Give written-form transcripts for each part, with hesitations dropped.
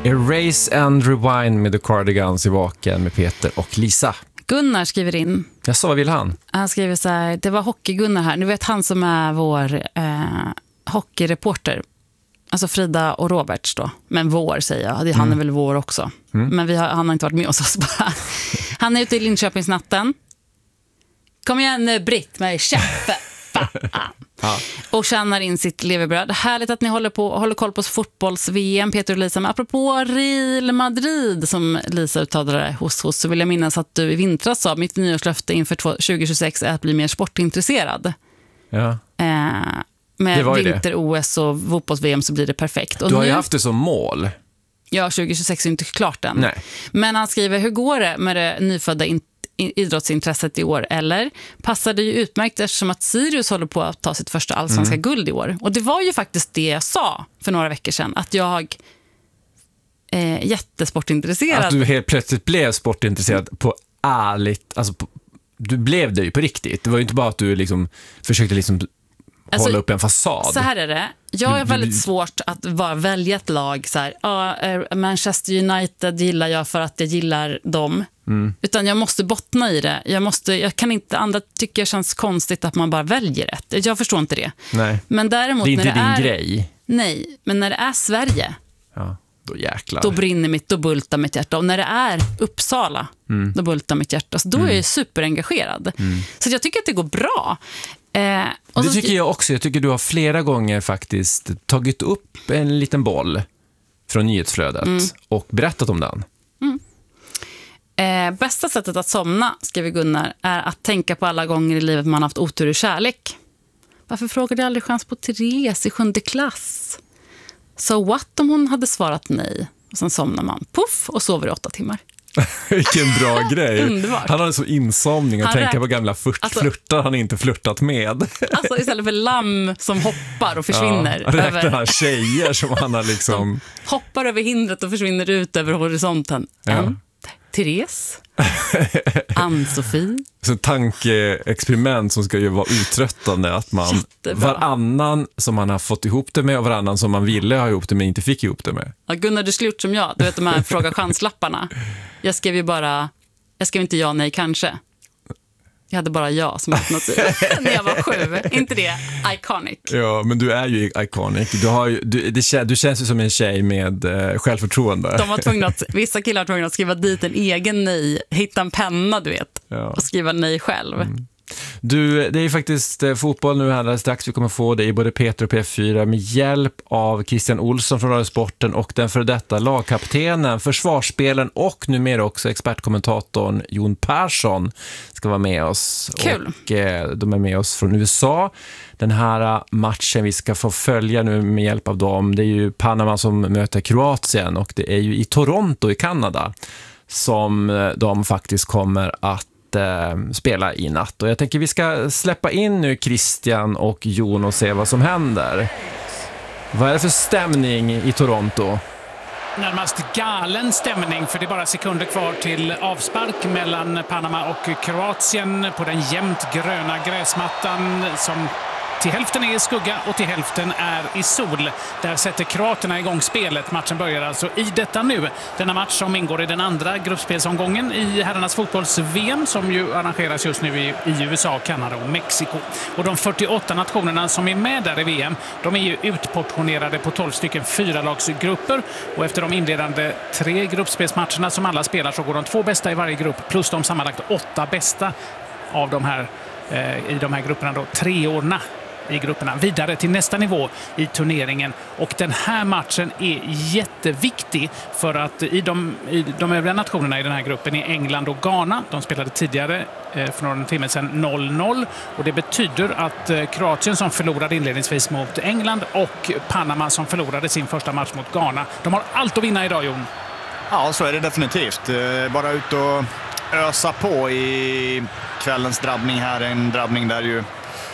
Erase and Rewind med The Cardigans i Vaken med Peter och Lisa. Gunnar skriver in. Jag sa, vad vill han? Han skriver så här, det var Hockey-Gunnar här. Ni vet han som är vår hockeyreporter. Alltså Frida och Roberts då. Men vår säger jag. Han är väl vår också. Men han har inte varit med oss bara. Han är ute i Linköpingsnatten. Kom igen nu, Britt, med käften. Ja. Och tjänar in sitt levebröd. Härligt att ni håller koll på fotbolls-VM, Peter och Lisa. Men apropå Real Madrid, som Lisa uttalade hos, så vill jag minnas att du i vintras sa mitt nyårslöfte inför 2026 är att bli mer sportintresserad. Ja. Med vinter-OS och fotbolls-VM så blir det perfekt. Och du har ju haft det som mål. Ja, 2026 är inte klart än. Nej. Men han skriver, hur går det med det nyfödda idrottsintresset i år? Eller passar det ju utmärkt eftersom att Sirius håller på att ta sitt första allsvenska guld i år. Och det var ju faktiskt det jag sa för några veckor sedan, att jag är jättesportintresserad. Att du helt plötsligt blev sportintresserad på ärligt, alltså du blev det ju på riktigt. Det var ju inte bara att du liksom försökte liksom hålla upp en fasad. Så här är det. Jag är väldigt svårt att bara välja ett lag så här, Manchester United gillar jag för att jag gillar dem. Utan jag måste bottna i det. Jag kan inte, andra tycker jag känns konstigt att man bara väljer ett. Jag förstår inte det. Nej. Men däremot det är inte när din grej. Nej, men när det är Sverige, ja, då jäklar. Då brinner då bultar mitt hjärta. Och när det är Uppsala, då bultar mitt hjärta. Så då är jag superengagerad. Så jag tycker att det går bra. Det tycker jag också. Jag tycker du har flera gånger faktiskt tagit upp en liten boll från nyhetsflödet och berättat om den. Bästa sättet att somna, skriver Gunnar, är att tänka på alla gånger i livet man haft otur i kärlek. Varför frågade jag aldrig chans på Therese i 7:e klass? So what om hon hade svarat nej? Och sen somnar man, puff, och sover i 8 timmar. Vilken bra grej. Underbart. Han har en så insomning att tänka på gamla flörtar han inte flörtat med. Alltså istället för lamm som hoppar och försvinner. Ja, räknar han tjejer som han har liksom... Som hoppar över hindret och försvinner ut över horisonten. Ja. Therese, Ann-Sofie. Så tankeexperiment som ska ju vara uttröttande, att man varannan som man har fått ihop det med och varannan som man ville ha ihop det med inte fick ihop det med. Ja, Gunnar, du skulle gjort som jag. Du vet de här fråga chanslapparna. Jag skrev inte ja, nej, kanske. Jag hade bara ja som alternativ när jag var 7. Inte det iconic? Ja, men du är ju iconic. Du känns ju som en tjej med självförtroende. Vissa killar var tvungna att skriva dit en egen nej. Hitta en penna, du vet. Ja. Och skriva nej själv. Du, det är faktiskt fotboll nu här strax. Vi kommer få det i både Peter och P4 med hjälp av Christian Olsson från Radiosporten och den för detta lagkaptenen, försvarsspelen och numera också expertkommentatorn Jon Persson ska vara med oss. Kul. Och de är med oss från USA. Den här matchen vi ska få följa nu med hjälp av dem, det är ju Panama som möter Kroatien och det är ju i Toronto i Kanada som de faktiskt kommer att spela i natt. Och jag tänker vi ska släppa in nu Christian och Jon och se vad som händer. Vad är det för stämning i Toronto? Närmast galen stämning, för det är bara sekunder kvar till avspark mellan Panama och Kroatien på den jämnt gröna gräsmattan som till hälften är i skugga och till hälften är i sol. Där sätter kroaterna igång spelet. Matchen börjar alltså i detta nu. Denna match som ingår i den andra gruppspelsomgången i herrarnas fotbolls-VM som ju arrangeras just nu i USA, Kanada och Mexiko. Och de 48 nationerna som är med där i VM, de är ju utportionerade på 12 stycken 4-lagsgrupper. Och efter de inledande 3 gruppspelsmatcherna som alla spelar så går de 2 bästa i varje grupp plus de sammanlagt 8 bästa av de här i de här grupperna då, 3-årna i grupperna vidare till nästa nivå i turneringen. Och den här matchen är jätteviktig för att i de övriga nationerna i den här gruppen är England och Ghana. De spelade tidigare för några timmar sedan 0-0 och det betyder att Kroatien som förlorade inledningsvis mot England och Panama som förlorade sin första match mot Ghana. De har allt att vinna idag, Jon. Ja, så är det definitivt. Bara ut och ösa på i kvällens drabbning här. En drabbning där ju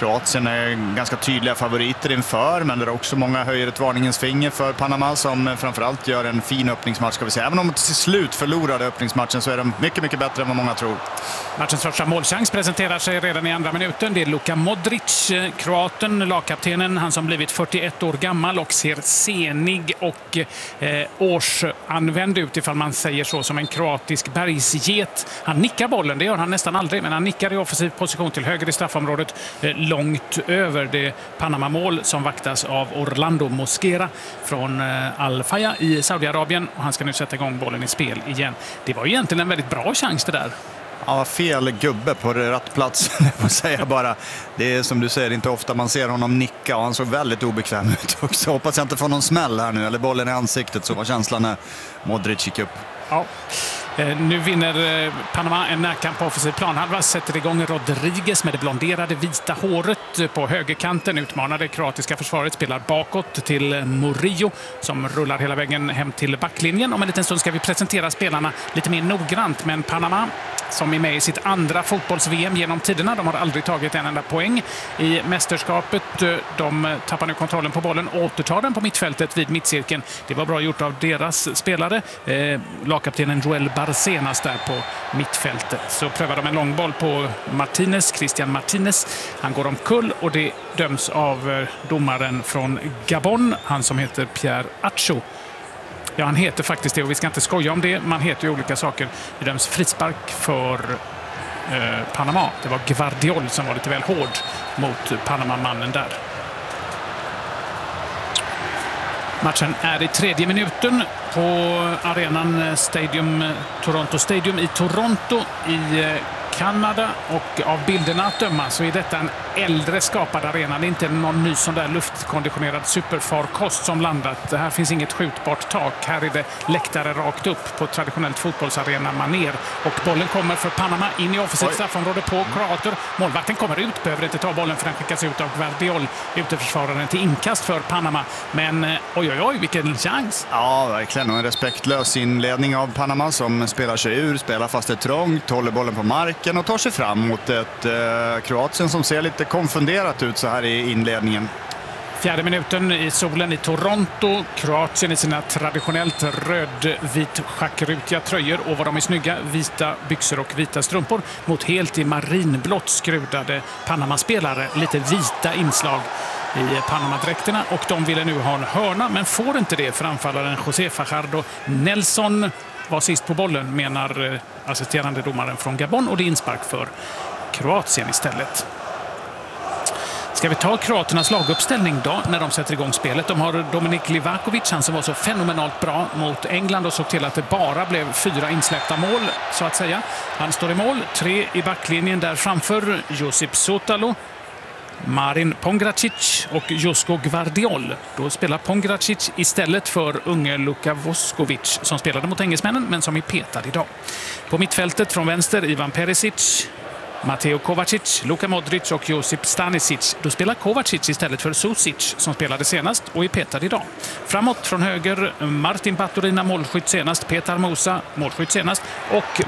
Kroatien är ganska tydliga favoriter inför, men det är också många höjer ett varningens finger för Panama som framförallt gör en fin öppningsmatch, ska vi säga. Även om de till slut förlorade öppningsmatchen så är de mycket, mycket bättre än vad många tror. Matchens första målchans presenterar sig redan i andra minuten. Det är Luka Modric, kroaten, lagkaptenen, han som blivit 41 år gammal och ser senig och årsanvänd ut, ifall man säger så, som en kroatisk bergsget. Han nickar bollen, det gör han nästan aldrig, men han nickar i offensiv position till höger i straffområdet, långt över det Panama-mål som vaktas av Orlando Mosquera från Al-Faya i Saudiarabien, och han ska nu sätta igång bollen i spel igen. Det var egentligen en väldigt bra chans det där. Ja, fel gubbe på rätt plats, jag får säga bara. Det är som du säger, inte ofta man ser honom nicka, och han såg väldigt obekväm ut också. Hoppas jag inte får någon smäll här nu, eller bollen i ansiktet, så var känslan när Modric gick upp. Ja. Nu vinner Panama en närkamp på offensiv planhalva, sätter igång Rodriguez med det blonderade vita håret på högerkanten, utmanar det kroatiska försvaret, spelar bakåt till Murillo som rullar hela vägen hem till backlinjen. Om en liten stund ska vi presentera spelarna lite mer noggrant, men Panama som är med i sitt andra fotbolls-VM genom tiderna, de har aldrig tagit en enda poäng i mästerskapet. De tappar nu kontrollen på bollen, återtar den på mittfältet vid mittcirkeln. Det var bra gjort av deras spelare. Lagkaptenen Joel Barcenas där på mittfältet. Så prövar de en långboll på Christian Martinez. Han går omkull och det döms av domaren från Gabon, han som heter Pierre Acho. Ja, han heter faktiskt det, och vi ska inte skoja om det. Man heter ju olika saker. Det döms frispark för Panama. Det var Gvardiol som var lite väl hård mot Panama-mannen där. Matchen är i tredje minuten på arenan Toronto Stadium i Toronto i Kanada, och av bilderna att döma så är detta en äldre skapad arena. Det är inte någon ny sån där luftkonditionerad superfarkost som landat. Det här finns inget skjutbart tak. Här är det läktare rakt upp på traditionellt fotbollsarena maner. Och bollen kommer för Panama in i offensivt straffområde på kroater. Målvakten kommer ut, behöver inte ta bollen för den skickas ut av Gvardiol, uteförsvararen, till inkast för Panama. Men oj, vilken chans! Ja, verkligen. Och en respektlös inledning av Panama som spelar sig ur, spelar fast det är trångt, håller bollen på marken och tar sig fram mot ett Kroatien som ser lite konfunderat ut så här i inledningen. Fjärde minuten i solen i Toronto. Kroatien i sina traditionellt röd-vit schackrutiga tröjor, och vad de är snygga, vita byxor och vita strumpor, mot helt i marinblått skrudade Panama-spelare. Lite vita inslag i Panama-dräkterna, och de ville nu ha en hörna men får inte det för anfallaren José Fajardo Nelson var sist på bollen, menar assisterande domaren från Gabon, och det är inspark för Kroatien istället. Ska vi ta kroaternas laguppställning då när de sätter igång spelet? De har Dominik Livakovic, han som var så fenomenalt bra mot England och såg till att det bara blev 4 insläppta mål så att säga. Han står i mål, 3 i backlinjen där framför, Josip Sotalo, Marin Pongracic och Josko Gvardiol. Då spelar Pongracic istället för unge Luka Voskovic som spelade mot engelsmännen men som är petad idag. På mittfältet från vänster Ivan Perisic, Mateo Kovacic, Luka Modric och Josip Stanisic. Då spelar Kovacic istället för Susic som spelade senast och är petad idag. Framåt från höger Martin Baturina, målskytt senast, Petar Musa, målskytt senast, och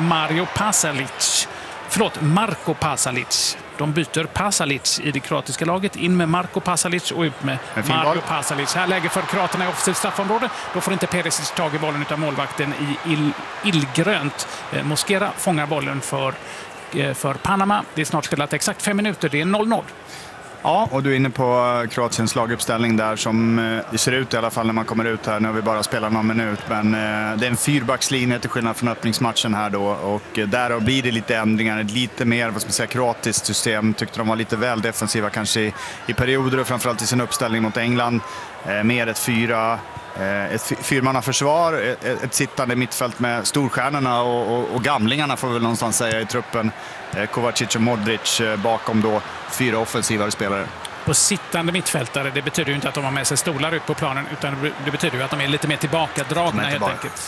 Marko Pasalic. De byter Pasalic i det kroatiska laget, in med Marko Pasalic och ut med Mario Pasalic. Här läge för kroaterna i offensivt straffområde. Då får inte Perisic tag i bollen utan målvakten i illgrönt. Mosquera fångar bollen för Panama. Det är snart spelat exakt 5 minuter. Det är 0-0. Ja, och du är inne på Kroatiens laguppställning där som det ser ut i alla fall när man kommer ut här. Nu har vi bara spelat någon minut, men det är en 4-backslinje till skillnad från öppningsmatchen här då, och där blir det lite ändringar, lite mer, vad ska man säga, kroatiskt system. Tyckte de var lite väl defensiva kanske i perioder, och framförallt i sin uppställning mot England. Mer ett fyrmannaförsvar, ett sittande mittfält med storstjärnorna och gamlingarna får vi väl någonstans säga i truppen. Kovacic och Modric bakom då 4 offensivare spelare. På sittande mittfältare, det betyder ju inte att de har med sig stolar ut på planen, utan det betyder ju att de är lite mer tillbakadragna helt enkelt.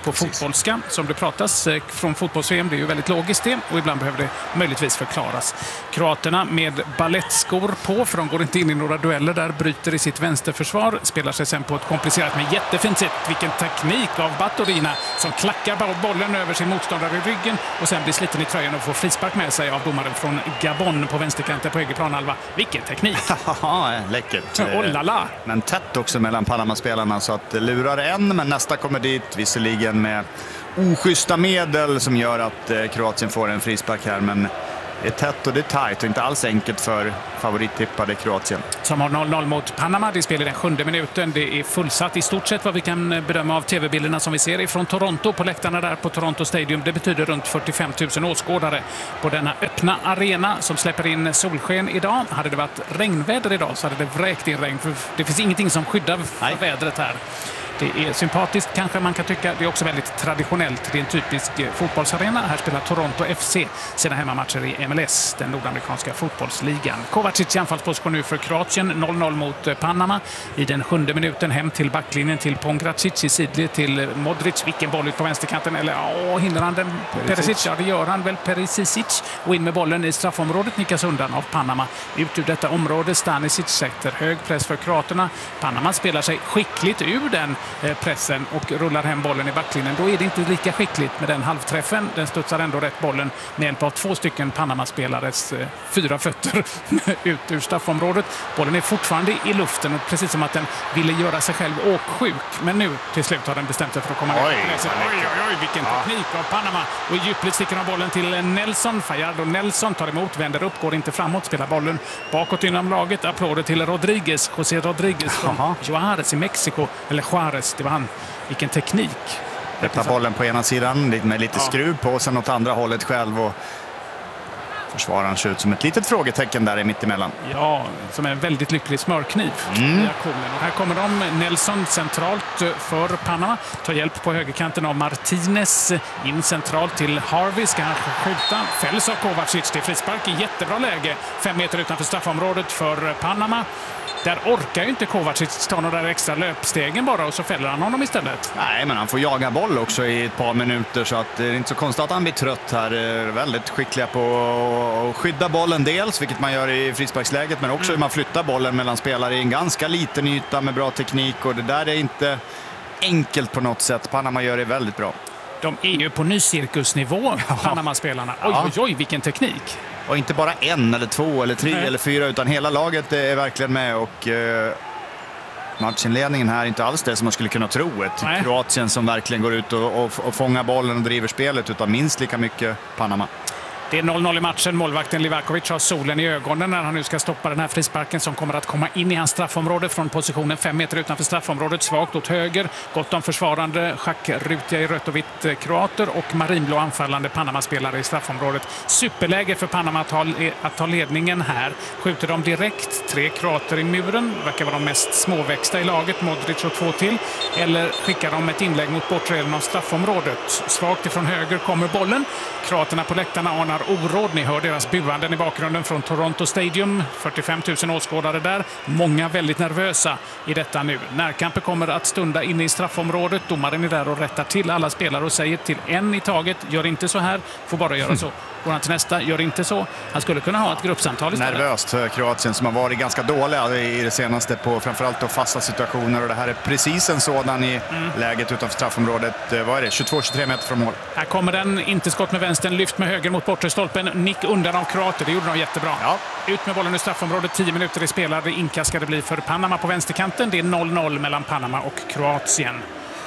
på fotbollska som det pratas från fotbolls-VM. Det är ju väldigt logiskt det, och ibland behöver det möjligtvis förklaras. Kroaterna med ballettskor på, för de går inte in i några dueller där, bryter i sitt vänsterförsvar, spelar sig sen på ett komplicerat men jättefint sätt. Vilken teknik av Baturina som klackar bollen över sin motståndare i ryggen och sen blir sliten i tröjan och får frispark med sig av domaren från Gabon på vänsterkanten på egen planhalva. Vilken teknik! Ja, läckert. Oh la la. Men tätt också mellan Panama-spelarna, så att lurar en, men nästa kommer dit, visserligen med oschyssta medel som gör att Kroatien får en frispark här, men det är tätt och det är tajt och inte alls enkelt för favorittippade Kroatien. Som har 0-0 mot Panama. Det spelar den 7:e minuten. Det är fullsatt i stort sett vad vi kan bedöma av tv-bilderna som vi ser ifrån Toronto på läktarna där på Toronto Stadium. Det betyder runt 45 000 åskådare på denna öppna arena som släpper in solsken idag. Hade det varit regnväder idag så hade det vräkt in regn, för det finns ingenting som skyddar för vädret här. Det är sympatiskt kanske man kan tycka. Det är också väldigt traditionellt. Det är en typisk fotbollsarena. Här spelar Toronto FC sina hemmamatcher i MLS, den nordamerikanska fotbollsligan. Kovacic i anfallsposition nu för Kroatien. 0-0 mot Panama. I den 7:e minuten hem till backlinjen till Pongracic i sidled till Modric. Vilken boll ut på vänsterkanten. Eller hindrar han den? Perisic? Ja, det gör han väl. Perisic. Och in med bollen i straffområdet. Nickas undan av Panama. Ut ur detta område. Stanisic sätter hög press för kroaterna. Panama spelar sig skickligt ur den pressen och rullar hem bollen i backlinjen. Då är det inte lika skickligt med den halvträffen. Den studsar ändå rätt bollen med hjälp av 2 stycken Panama-spelares 4 fötter ut ur straffområdet. Bollen är fortfarande i luften och precis som att den ville göra sig själv åksjuk. Men nu till slut har den bestämt sig för att komma ner. Oj, vilken teknik av Panama. Och i djupled sticker av bollen till Nelson. Fajardo Nelson tar emot, vänder upp, går inte framåt, spelar bollen bakåt inom laget. Applåder till Rodriguez, José Rodriguez från Juárez i Mexiko. Eller Juárez, det var han. Vilken teknik. Tar bollen på ena sidan med lite skruv på, och sen åt andra hållet själv, och försvararen ser ut som ett litet frågetecken där i mittemellan. Ja, som är en väldigt lycklig smörkniv i aktionen. Och här kommer de. Nelson centralt för Panama. Tar hjälp på högerkanten av Martinez. In centralt till Harvey. Ska han skjuta. Fälls av Kovacic till frispark i jättebra läge. 5 meter utanför straffområdet för Panama. Där orkar ju inte Kovacic ta några extra löpstegen bara, och så fäller han honom istället. Nej, men han får jaga boll också i ett par minuter, så att det är inte så konstigt att han blir trött här. Väldigt skickliga på att skydda bollen dels, vilket man gör i frisparksläget, men också hur man flyttar bollen mellan spelare i en ganska liten yta med bra teknik, och det där är inte enkelt på något sätt. Panama gör det väldigt bra. De är ju på ny cirkusnivå, Panama-spelarna. Oj, vilken teknik! Och inte bara 1 eller 2 eller 3 eller 4, utan hela laget är verkligen med, och matchinledningen här är inte alls det som man skulle kunna tro. Ett Kroatien som verkligen går ut och fångar bollen och driver spelet, utan minst lika mycket Panama. Det är 0-0 i matchen. Målvakten Livakovic har solen i ögonen när han nu ska stoppa den här frisparken som kommer att komma in i hans straffområde från positionen 5 meter utanför straffområdet. Svagt åt höger. Gott om försvarande schackrutiga i rött och vitt kroater och marinblå anfallande Panama-spelare i straffområdet. Superläge för Panama att ta ledningen här. Skjuter de direkt. 3 kroater i muren. Verkar vara de mest småväxta i laget. Modric och 2 till. Eller skickar de ett inlägg mot bortre delen av straffområdet. Svagt ifrån höger kommer bollen. Kroaterna på läktarna anar oråd. Ni hör deras buanden i bakgrunden från Toronto Stadium. 45 000 åskådare där. Många väldigt nervösa i detta nu. Närkampen kommer att stunda inne i straffområdet. Domaren är där och rättar till alla spelare och säger till en i taget: gör inte så här, får bara göra så. Går han till nästa, gör inte så. Han skulle kunna ha ett gruppsamtal istället. Nervöst för Kroatien som har varit ganska dåliga i det senaste på framförallt då fasta situationer, och det här är precis en sådan i läget utanför straffområdet. Vad är det? 22-23 meter från mål. Här kommer den, inte skott med vänstern, lyft med höger mot bortre stolpen. Nick undan av kroater, det gjorde de jättebra. Ja. Ut med bollen i straffområdet, 10 minuter i spelade. Inkast ska det bli för Panama på vänsterkanten. Det är 0-0 mellan Panama och Kroatien.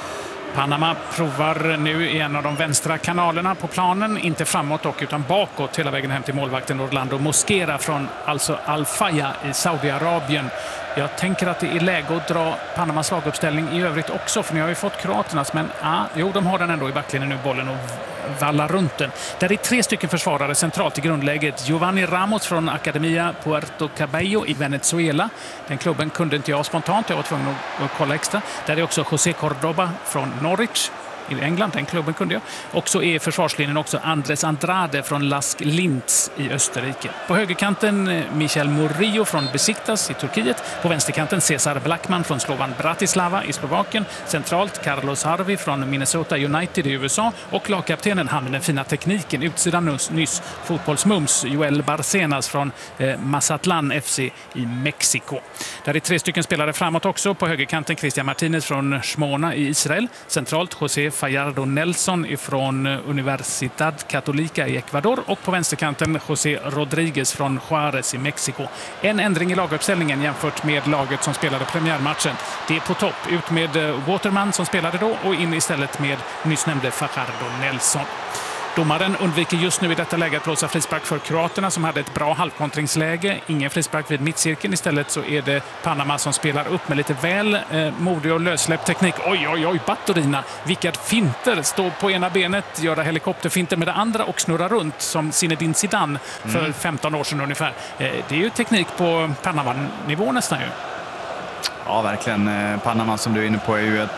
Panama provar nu i en av de vänstra kanalerna på planen, inte framåt dock utan bakåt hela vägen hem till målvakten Orlando Mosquera från alltså Al-Faya i Saudiarabien. Jag tänker att det är läge att dra Panamas laguppställning i övrigt också, för ni har ju fått kroaternas, men de har den ändå i backlinjen nu, bollen, och vallar runt den. Där är 3 stycken försvarare centralt i grundläget. Giovanni Ramos från Academia Puerto Cabello i Venezuela. Den klubben kunde inte jag spontant, jag var tvungen att kolla extra. Där är också José Cordoba från Norwich. i England, den klubben kunde jag. Och så är försvarslinjen också Andres Andrade från Lask Linz i Österrike. På högerkanten Michel Murillo från Besiktas i Turkiet. På vänsterkanten Cesar Blackman från Slovan Bratislava i Slovakien. Centralt Carlos Harvey från Minnesota United i USA. Och lagkaptenen, han med den fina tekniken, utsidan nyss fotbollsmums, Joel Barcenas från Mazatlan FC i Mexiko. Där är 3 stycken spelare framåt också. På högerkanten Christian Martinez från Shmona i Israel. Centralt José Fallardo Nelson från Universidad Católica i Ecuador. Och på vänsterkanten José Rodríguez från Juárez i Mexiko. En ändring i laguppställningen jämfört med laget som spelade premiärmatchen. Det är på topp. Ut med Waterman som spelade då och in istället med nyss nämnde Fajardo Nelson. Domaren undviker just nu i detta läge att blåsa frispark för kroaterna som hade ett bra halvkontringsläge. Ingen frispark vid mittcirkeln. Istället så är det Panama som spelar upp med lite väl modig och lössläppt teknik. Oj, Battorina. Vilka finter. Stå på ena benet, göra helikopterfinter med det andra och snurra runt som Zinedine Zidane för 15 år sedan ungefär. Det är ju teknik på Panama-nivå nästan ju. Ja, verkligen. Panama som du är inne på är ju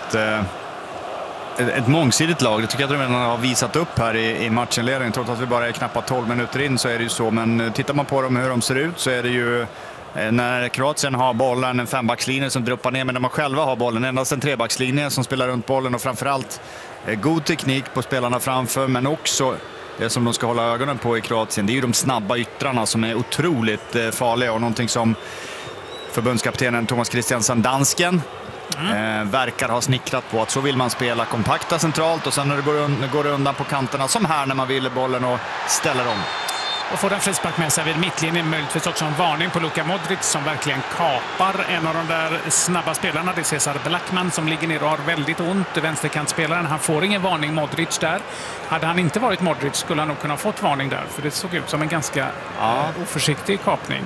ett mångsidigt lag. Det tycker jag att de har visat upp här i matchinledningen. Trots att vi bara är knappt 12 minuter in så är det ju så. Men tittar man på dem hur de ser ut så är det ju när Kroatien har bollen en 5-backslinje som droppar ner, men när man själva har bollen endast en 3-backslinje som spelar runt bollen och framförallt god teknik på spelarna framför, men också det som de ska hålla ögonen på i Kroatien, det är ju de snabba yttrarna som är otroligt farliga och någonting som förbundskaptenen Thomas Christiansen, dansken, verkar ha snickrat på att så vill man spela kompakta centralt och sen när det går undan på kanterna som här när man vill bollen och ställer om. Och får den frispark med sig vid mittlinjen, möjligtvis också en varning på Luka Modric som verkligen kapar en av de där snabba spelarna. Det är Cesar Blackman som ligger ner och har väldigt ont. Vänsterkantspelaren, han får ingen varning, Modric där. Hade han inte varit Modric skulle han nog kunna ha fått varning där, för det såg ut som en ganska oförsiktig kapning.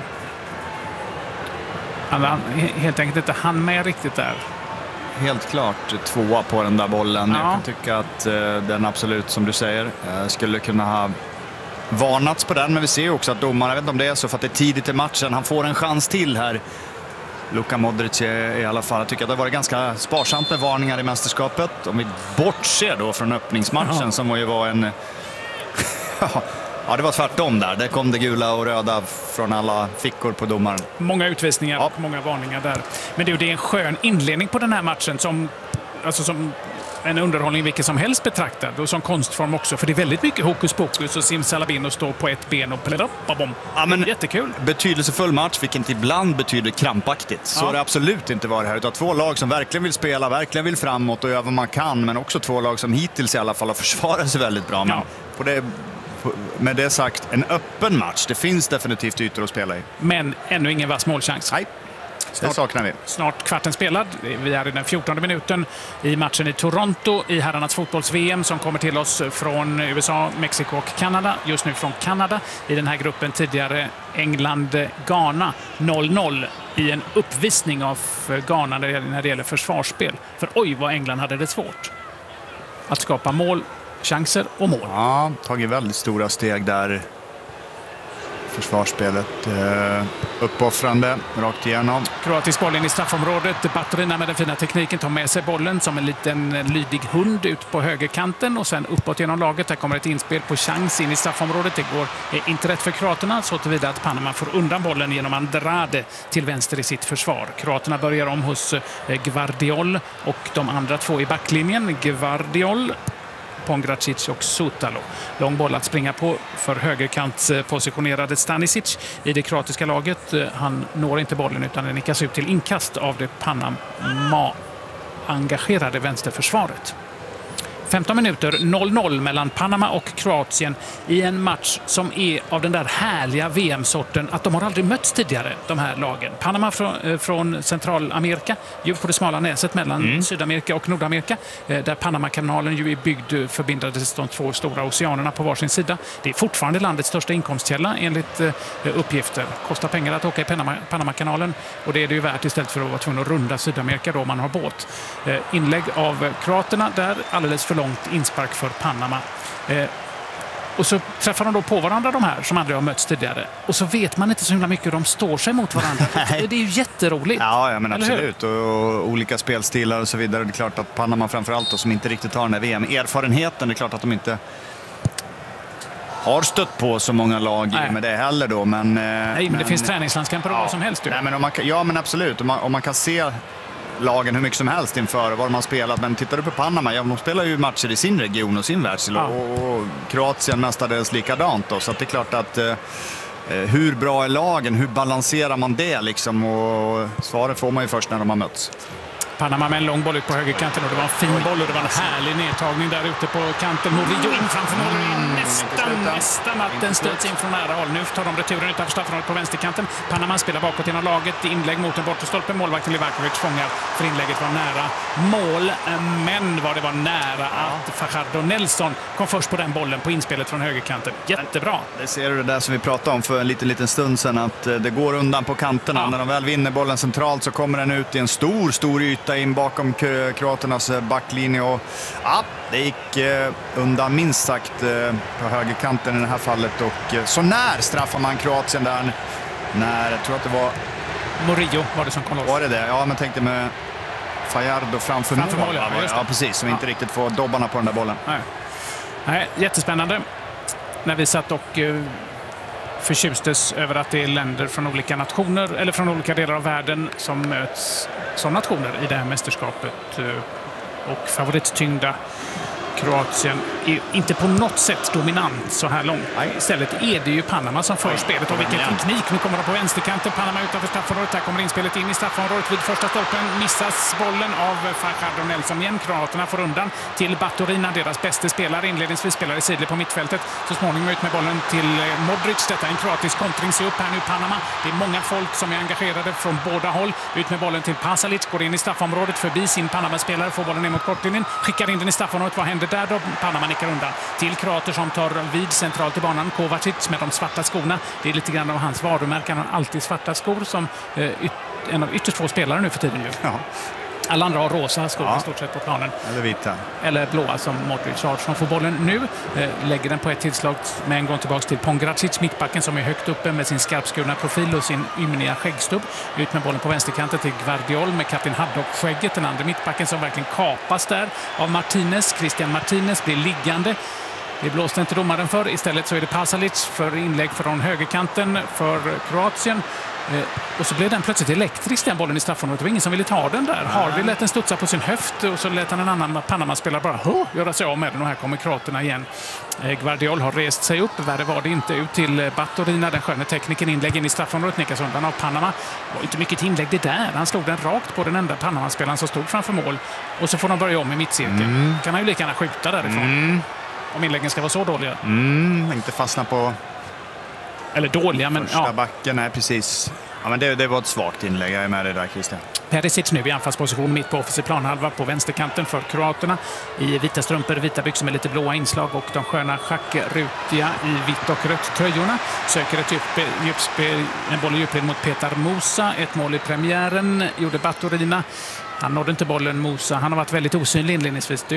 Han helt enkelt inte hann med riktigt där. Helt klart 2 på den där bollen. Jag kan tycka att den absolut, som du säger, skulle kunna ha varnats på den. Men vi ser också att domaren, jag vet inte om det är så för att det är tidigt i matchen, han får en chans till här. Luka Modric i alla fall. Jag tycker att det var ganska sparsamt med varningar i mästerskapet. Om vi bortser då från öppningsmatchen som var ju en... Ja, det var tvärtom där. Där kom det gula och röda från alla fickor på domaren. Många utvisningar och många varningar där. Men det är en skön inledning på den här matchen som en underhållning vilken som helst betraktad och som konstform också. För det är väldigt mycket hokus pokus och simsalabim och stå på ett ben och plöppabom. Ja, men jättekul. Betydelsefull match, vilket ibland betyder krampaktigt. Så det absolut inte var det här. Utan 2 lag som verkligen vill spela, verkligen vill framåt och göra vad man kan. Men också 2 lag som hittills i alla fall har försvarat sig väldigt bra. Men på det... Med det sagt, en öppen match. Det finns definitivt ytor att spela i. Men ännu ingen vass målchans. Nej, det saknar vi. Snart kvarten spelad. Vi är i den 14:e minuten i matchen i Toronto i herrarnas fotbolls-VM som kommer till oss från USA, Mexiko och Kanada. Just nu från Kanada. I den här gruppen tidigare England-Ghana 0-0 i en uppvisning av Ghana när det gäller försvarsspel. För oj vad England hade det svårt att skapa mål, chanser och mål. Ja, tagit väldigt stora steg där. Försvarsspelet uppoffrande rakt igenom. Kroatisk boll in i straffområdet. Battorina med den fina tekniken tar med sig bollen som en liten lydig hund ut på högerkanten och sen uppåt genom laget. Där kommer ett inspel på chans in i straffområdet. Det går inte rätt för kroaterna så tillvida att Panama får undan bollen genom Andrade till vänster i sitt försvar. Kroaterna börjar om hos Gvardiol och de andra 2 i backlinjen. Gvardiol, Pongracic och Sutalo. Lång boll att springa på för högerkantspositionerade Stanisic i det kroatiska laget. Han når inte bollen utan den nickas ut till inkast av det Panama-engagerade vänsterförsvaret. 15 minuter, 0-0 mellan Panama och Kroatien i en match som är av den där härliga VM-sorten att de har aldrig mötts tidigare, de här lagen. Panama från Centralamerika, ju på det smala näset mellan Sydamerika och Nordamerika, där Panamakanalen ju är byggd förbindades de 2 stora oceanerna på varsin sida. Det är fortfarande landets största inkomstkälla enligt uppgifter. Kostar pengar att åka i Panamakanalen och det är det ju värt istället för att vara tvungen att runda Sydamerika då man har båt. Inlägg av kroaterna där, alldeles för långt inspark för Panama. Och så träffar de då på varandra, de här som aldrig har mötts tidigare. Och så vet man inte så himla mycket hur de står sig mot varandra. Det är ju jätteroligt. Ja, men absolut. Och olika spelstilar och så vidare. Det är klart att Panama framförallt då, som inte riktigt har den här VM-erfarenheten, det är klart att de inte har stött på så många lag med det heller då. Men det finns träningslandskamper och vad som helst. Nej, men absolut. Om man kan se lagen hur mycket som helst inför vad de har spelat. Men tittar du på Panama, de spelar ju matcher i sin region och sin världsdel. Och Kroatien mestadels likadant då. Så att det är klart att hur bra är lagen? Hur balanserar man det liksom? Och svaret får man ju först när de har mötts. Panama med en lång boll ut på högerkanten och det var en fin boll och det var en härlig nedtagning där ute på kanten. Murillo in framför mål. Nästan att den stöts in från nära håll. Nu tar de returen utanför straffområdet på vänsterkanten. Panama spelar bakåt genom laget. Inlägg mot en bortre stolpe. Målvakten Livakovic fångar för inlägget var nära mål. Men det var nära att Fajardo Nelson kom först på den bollen på inspelet från högerkanten. Jättebra. Det ser du det där som vi pratade om för en liten stund sedan, att det går undan på kanterna. När de väl vinner bollen centralt så kommer den ut i en stor yta in bakom kroaternas backlinje och det gick undan minst sagt på högerkanten i det här fallet och så när straffar man Kroatien där när, jag tror att det var Murillo var det som kom loss. Var det det? Ja, men tänkte med Fajardo framför mål. Ja, precis, som inte riktigt får dobbarna på den där bollen. Nej, jättespännande. När vi satt och förtjustes över att det är länder från olika nationer eller från olika delar av världen som möts som nationer i det här mästerskapet. Och favorittyngda Kroatien är inte på något sätt dominant så här långt. Istället är det ju Panama som för spelet. Och vilken teknik. Nu kommer de på vänsterkanten. Panama utanför straffområdet. Här kommer inspelet in i straffområdet vid första stolpen. Missas bollen av Fajardo Nelson igen. Kroaterna får undan till Baturina, deras bästa spelare. Inledningsvis spelar i sidled på mittfältet. Så småningom ut med bollen till Modric. Detta är en kroatisk kontring. Se upp här nu Panama. Det är många folk som är engagerade från båda håll. Ut med bollen till Pasalic. Går in i straffområdet förbi sin Panama-spelare. Får bollen ner mot kortlinjen. Skickar in den i straffområdet. Vad händer där då? Panama nickar undan till kroater som tar vid centralt i banan. Kovacic med de svarta skorna. Det är lite grann av hans varumärken. Han har alltid svarta skor som en av ytterst få spelare nu för tiden. Ja. Alla andra har rosa skor i stort sett på planen. Eller vita. Eller blåa som Modric har. Som får bollen nu. Lägger den på ett tillslag med en gång tillbaka till Pongracic, mittbacken som är högt uppe med sin skarpskurna profil och sin ymniga skäggstubb. Ut med bollen på vänsterkanten till Gvardiol med kapten Haddock-skägget. Den andra mittbacken som verkligen kapas där av Martinez. Christian Martinez blir liggande. Det blåste inte domaren för. Istället så är det Pasalic för inlägg från högerkanten för Kroatien. Och så blev den plötsligt elektrisk, den bollen i straffområdet. Det var ingen som ville ta den där. Harvey lät den studsa på sin höft och så lät han en annan Panama-spelare bara göra sig av med den. Och här kommer kroaterna igen. Gvardiol har rest sig upp. Värre var det inte. Ut till Baturina, den sköna tekniken. Inlägg in i straffområdet, nickas undan av Panama. Det var inte mycket inlägg det där. Han slog den rakt på den enda Panama-spelaren som stod framför mål. Och så får de börja om i mittcirkeln. Kan han ju lika gärna skjuta därifrån. Om inläggen ska vara så dåliga. Inte fastna på... Eller dåliga, men... Första backen, nej precis. Ja, men det var ett svagt inlägg. Jag är med dig där, Christian. Perisic nu i anfallsposition mitt på offensiv planhalva på vänsterkanten för kroaterna. I vita strumpor, vita byxor med lite blåa inslag och de sköna schackrutiga i vitt och rött tröjorna. Söker ett djupspel, en boll i djupled mot Petar Musa. Ett mål i premiären gjorde Baturina. Han nådde inte bollen, Musa. Han har varit väldigt osynlig inledningsvis.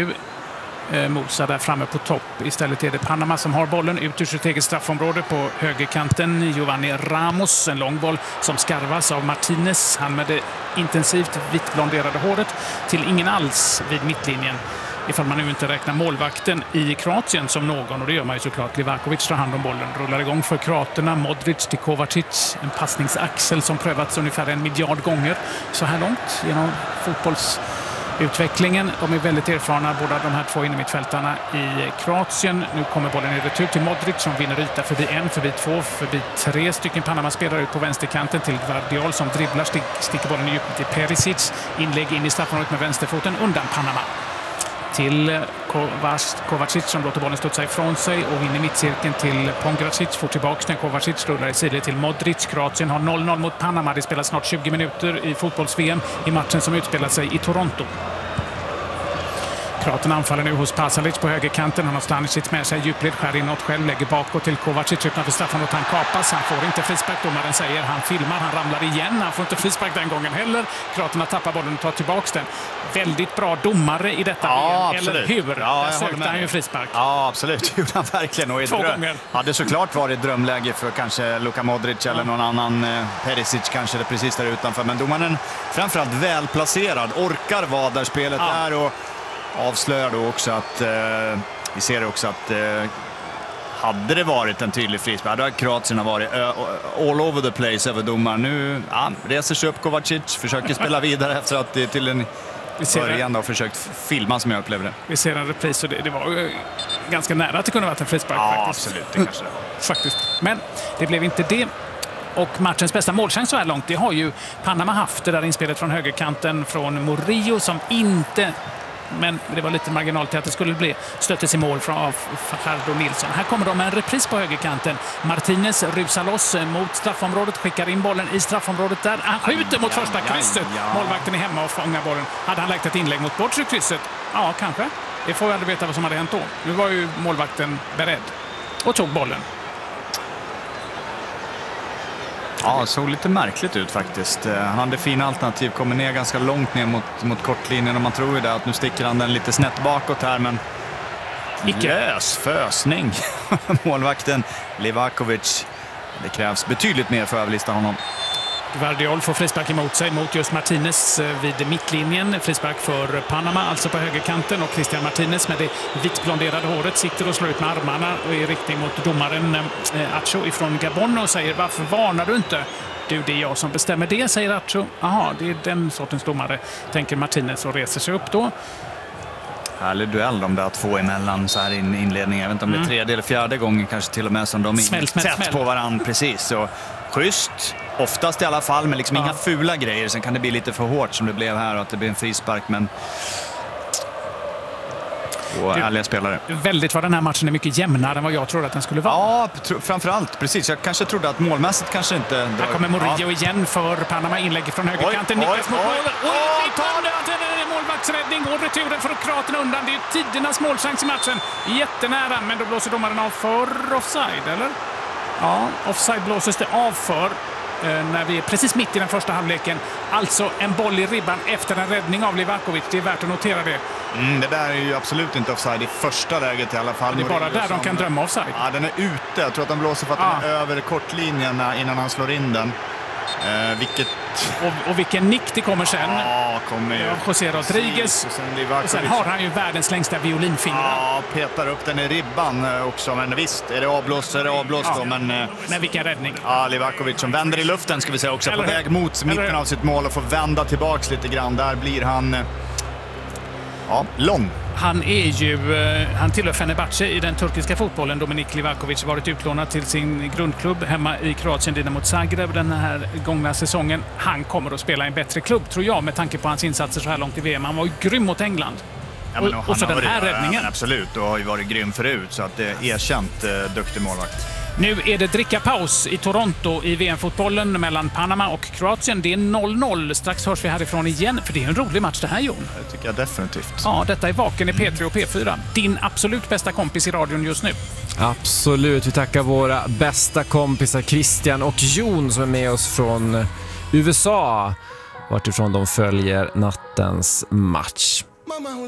Musa där framme på topp. Istället är det Panama som har bollen ut ur sitt eget straffområde på högerkanten. Giovanni Ramos, en lång boll som skarvas av Martinez. Han med det intensivt vittblonderade håret till ingen alls vid mittlinjen. Ifall man nu inte räknar målvakten i Kroatien som någon, och det gör man ju såklart. Livakovic tar hand om bollen, rullar igång för kroaterna. Modric till Kovacic, en passningsaxel som prövats ungefär 1 miljard gånger så här långt genom fotbollsutvecklingen. De är väldigt erfarna, båda de här två innermittfältarna i Kroatien. Nu kommer bollen i retur till Modric som vinner yta förbi 1, förbi 2, förbi 3 stycken Panama-spelare ut på vänsterkanten till Gvardiol som dribblar, sticker bollen i djupet till Perisic. Inlägg in i straffområdet med vänsterfoten undan Panama. Till Kovacic som låter bollen studsa ifrån sig och vinner mittcirkeln till Pongracic. Får tillbaka när Kovacic rullar i sidled till Modric. Kroatien har 0-0 mot Panama. Det spelas snart 20 minuter i fotbolls-VM i matchen som utspelar sig i Toronto. Kroaterna anfaller nu hos Pasalic på högerkanten. Han har Stanisic med sig. Djupled skär inåt själv, lägger bakåt till Kovacic utanför straffområdet. Han kapas. Han får inte frispark. Domaren säger han filmar. Han ramlar igen. Han får inte frispark den gången heller. Kroaterna tappar bollen och tar tillbaka den. Väldigt bra domare i detta. Ja, eller hur? Ja, där sökte han ju frispark. Ja, absolut. Det gjorde han verkligen. Och 2 gånger. Hade såklart varit drömläge för kanske Luka Modric eller någon annan. Perisic kanske det precis där utanför. Men domaren framförallt välplacerad. Orkar vara där spelet är och avslöjar då också att vi ser också att hade det varit en tydlig frispark, då hade Kroatien varit all over the place över domaren. Nu reser sig upp Kovacic, försöker spela vidare efter att det till en början har försökt filma som jag upplevde det. Vi ser en repris och det var ganska nära att det kunde varit en frispark. Ja, faktiskt. absolut. Det kanske det var. Faktiskt. Men det blev inte det. Och matchens bästa målchans så här långt, det har ju Panama haft, det där inspelet från högerkanten från Murillo som inte, men det var lite marginalt till att det skulle bli, stöttes i mål av Fajardo Nilsson. Här kommer de med en repris på högerkanten. Martinez rusar loss mot straffområdet, skickar in bollen i straffområdet där. Han skjuter mot första krysset. Målvakten är hemma och fångar bollen. Hade han lagt ett inlägg mot bortre krysset? Ja, kanske. Det får vi aldrig veta vad som hade hänt då. Nu var ju målvakten beredd och tog bollen. Ja, det såg lite märkligt ut faktiskt. Han hade fina alternativ, kommer ner ganska långt ner mot kortlinjen och man tror ju det att nu sticker han den lite snett bakåt här, men lös fösning. Målvakten Livakovic. Det krävs betydligt mer för att överlista honom. Guardiol får frispark emot sig mot just Martinez vid mittlinjen. Frispark för Panama, alltså på högerkanten. Och Christian Martinez med det vitblonderade håret sitter och slår ut med armarna och i riktning mot domaren Acho ifrån Gabon och säger: varför varnar du inte? Du, det är jag som bestämmer det, säger Acho. Jaha, det är den sortens domare, tänker Martinez och reser sig upp då. Härlig duell de där två emellan så här i inledningen. Jag vet inte om det är tredje eller fjärde gången kanske till och med som de är tätt på varandra. Precis, så schysst. Oftast i alla fall, men liksom inga fula grejer. Sen kan det bli lite för hårt som det blev här och att det blir en frispark, men och ärliga spelare. Väldigt vad den här matchen är mycket jämnare än vad jag trodde att den skulle vara. Ja, framförallt. Precis. Jag kanske trodde att målmässigt kanske inte... Här kommer Murillo igen för Panama, inlägg från högerkanten. Niklas mot målet. Målvaktsräddning och returen för Kroaterna undan. Det är ju tidernas målchans i matchen. Jättenära, men då blåser domaren av för offside, eller? Ja, offside blåses det av för när vi är precis mitt i den första halvleken. Alltså en boll i ribban efter en räddning av Livakovic. Det är värt att notera det. Det där är ju absolut inte offside i första läget i alla fall. Det är bara där de kan drömma offside. Ja, den är ute. Jag tror att den blåser för att den är över kortlinjen innan han slår in den. Och vilken nick det kommer sen. Ja, kommer ju. José Rodriguez. Och sen har han ju världens längsta violinfinger. Ja, petar upp den i ribban också. Men visst, är det avblåst så är det avblåst då. Men vilken räddning. Ja, Livakovic som vänder i luften ska vi säga också. På väg mot mitten av sitt mål och får vända tillbaks lite grann. Där blir han lång. Han tillhör Fenerbahce i den turkiska fotbollen. Dominik Livakovic varit utlånad till sin grundklubb hemma i Kroatien, Dinamo Zagreb, den här gångna säsongen. Han kommer att spela i en bättre klubb, tror jag, med tanke på hans insatser så här långt i VM. Han var ju grym mot England. Ja, men och så den här räddningen. Absolut, och har ju varit grym förut, så att det är erkänt duktig målvakt. Nu är det drickapaus i Toronto i VM-fotbollen mellan Panama och Kroatien. Det är 0-0. Strax hörs vi härifrån igen, för det är en rolig match det här, Jon. Det tycker jag definitivt. Ja, detta är Vaken i P3 och P4. Din absolut bästa kompis i radion just nu. Absolut. Vi tackar våra bästa kompisar Christian och Jon som är med oss från USA, vartifrån de följer nattens match.